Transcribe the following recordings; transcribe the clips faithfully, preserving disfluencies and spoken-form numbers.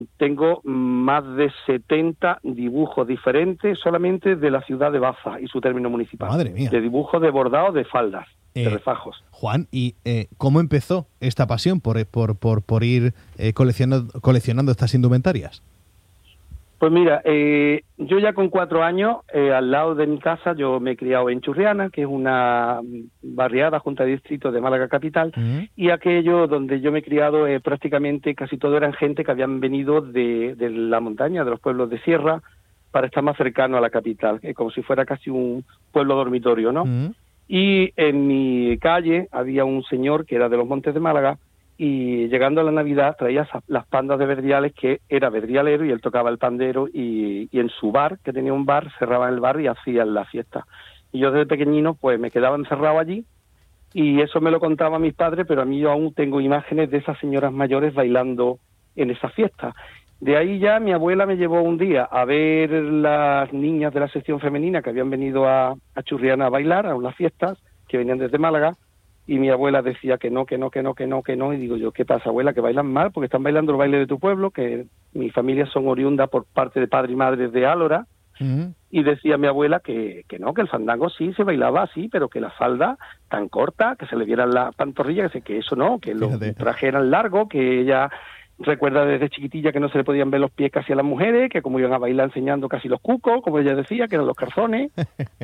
tengo más de setenta dibujos diferentes solamente de la ciudad de Baza y su término municipal. Madre mía. De dibujos de bordados de faldas, eh, de refajos. Juan, ¿y eh, cómo empezó esta pasión por, por, por, por ir eh, coleccionando, coleccionando estas indumentarias? Pues mira, eh, yo ya con cuatro años, eh, al lado de mi casa, yo me he criado en Churriana, que es una barriada junto al distrito de Málaga capital, uh-huh. y aquello donde yo me he criado eh, prácticamente casi todo eran gente que habían venido de, de la montaña, de los pueblos de sierra, para estar más cercano a la capital, eh, como si fuera casi un pueblo dormitorio, ¿no? Uh-huh. Y en mi calle había un señor que era de los Montes de Málaga, y llegando a la Navidad traía las pandas de Verdiales, que era verdialero y él tocaba el pandero, y, y en su bar, que tenía un bar, cerraban el bar y hacían la fiesta. Y yo desde pequeñino pues me quedaba encerrado allí y eso me lo contaba mis padres, pero a mí yo aún tengo imágenes de esas señoras mayores bailando en esa fiesta. De ahí ya mi abuela me llevó un día a ver las niñas de la sección femenina que habían venido a, a Churriana a bailar a unas fiestas que venían desde Málaga. Y mi abuela decía que no, que no, que no, que no, que no. Y digo yo, ¿qué pasa, abuela? Que bailan mal, porque están bailando el baile de tu pueblo, que mi familia son oriundas por parte de padre y madre de Álora. Uh-huh. Y decía mi abuela que, que no, que el fandango sí se bailaba así, pero que la falda tan corta, que se le vieran las pantorrillas, que, que eso no, que los trajes eran largos, que ella recuerda desde chiquitilla que no se le podían ver los pies casi a las mujeres, que como iban a bailar enseñando casi los cucos, como ella decía, que eran los calzones,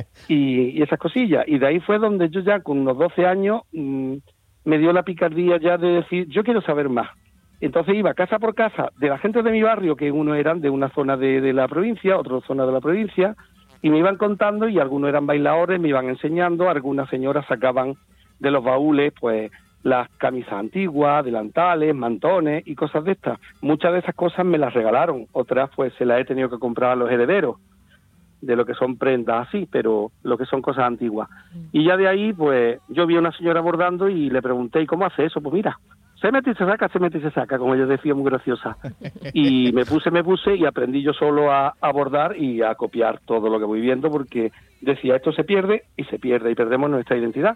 y, y esas cosillas. Y de ahí fue donde yo ya con unos doce años mmm, me dio la picardía ya de decir, yo quiero saber más. Entonces iba casa por casa de la gente de mi barrio, que uno eran de una zona de, de la provincia, otra zona de la provincia, y me iban contando, y algunos eran bailadores, me iban enseñando, algunas señoras sacaban de los baúles, pues, las camisas antiguas, delantales, mantones y cosas de estas. Muchas de esas cosas me las regalaron, otras pues se las he tenido que comprar a los herederos, de lo que son prendas así, pero lo que son cosas antiguas. Y ya de ahí, pues, yo vi a una señora bordando y le pregunté, ¿y cómo hace eso? Pues mira, se mete y se saca, se mete y se saca, como ella decía, muy graciosa. Y me puse, me puse y aprendí yo solo a, a bordar y a copiar todo lo que voy viendo, porque decía, esto se pierde y se pierde y perdemos nuestra identidad.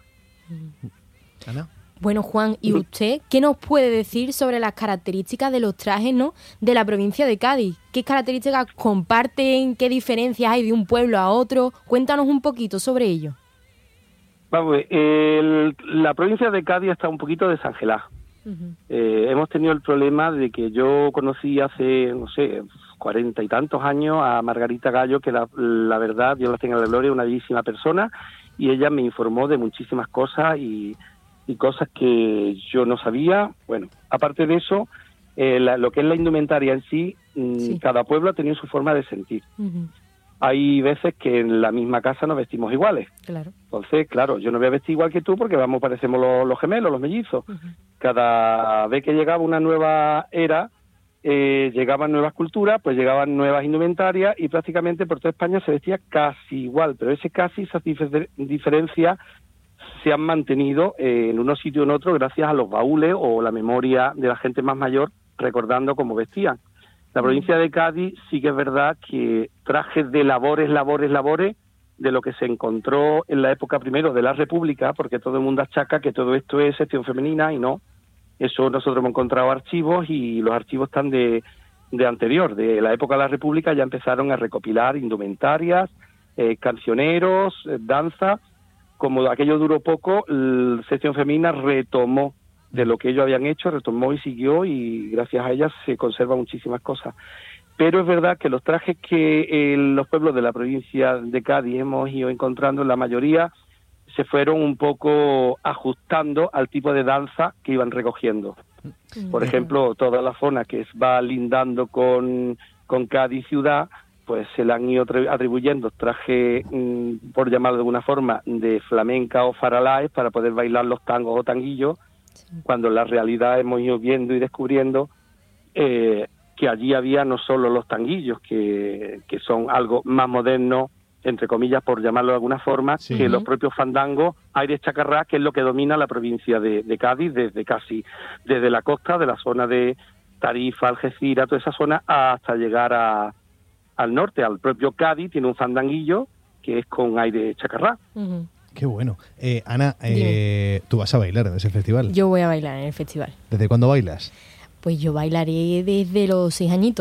¿Ana? Bueno, Juan, ¿y usted qué nos puede decir sobre las características de los trajes, ¿no?, de la provincia de Cádiz? ¿Qué características comparten? ¿Qué diferencias hay de un pueblo a otro? Cuéntanos un poquito sobre ello. Vamos, el, la provincia de Cádiz está un poquito desangelada. Uh-huh. Eh, hemos tenido el problema de que yo conocí hace, no sé, cuarenta y tantos años a Margarita Gallo, que la, la verdad, Dios la tenga en la gloria, una bellísima persona, y ella me informó de muchísimas cosas y... y cosas que yo no sabía. Bueno, aparte de eso, eh, la, lo que es la indumentaria en sí, mmm, sí, cada pueblo ha tenido su forma de sentir. Uh-huh. Hay veces que en la misma casa nos vestimos iguales. Claro. Entonces, claro, yo no voy a vestir igual que tú porque vamos, parecemos los, los gemelos, los mellizos. Uh-huh. Cada vez que llegaba una nueva era, eh, llegaban nuevas culturas, pues llegaban nuevas indumentarias y prácticamente por toda España se vestía casi igual, pero ese casi, esa difer- diferencia se han mantenido eh, en unos sitios o en otros gracias a los baúles o la memoria de la gente más mayor recordando cómo vestían. La provincia de Cádiz sí que es verdad que trajes de labores, labores, labores, de lo que se encontró en la época primero de la República, porque todo el mundo achaca que todo esto es sección femenina y no. Eso nosotros hemos encontrado archivos y los archivos están de, de anterior, de la época de la República ya empezaron a recopilar indumentarias, eh, cancioneros, eh, danza. Como aquello duró poco, la sección femenina retomó de lo que ellos habían hecho, retomó y siguió, y gracias a ellas se conservan muchísimas cosas. Pero es verdad que los trajes que en los pueblos de la provincia de Cádiz hemos ido encontrando, la mayoría se fueron un poco ajustando al tipo de danza que iban recogiendo. Por ejemplo, toda la zona que va lindando con, con Cádiz ciudad, pues se le han ido atribuyendo trajes, mmm, por llamarlo de alguna forma, de flamenca o faralaes para poder bailar los tangos o tanguillos, sí, cuando en la realidad hemos ido viendo y descubriendo eh, que allí había no solo los tanguillos, que, que son algo más moderno, entre comillas, por llamarlo de alguna forma, sí, que los propios fandangos, aires chacarrás, que es lo que domina la provincia de, de Cádiz, desde casi, desde la costa, de la zona de Tarifa, Algeciras, toda esa zona, hasta llegar a al norte, al propio Cádiz, tiene un fandanguillo que es con aire chacarrá. Uh-huh. Qué bueno. Eh, Ana, eh, tú vas a bailar en ese festival. Yo voy a bailar en el festival. ¿Desde cuándo bailas? Pues yo bailaré desde los seis añitos.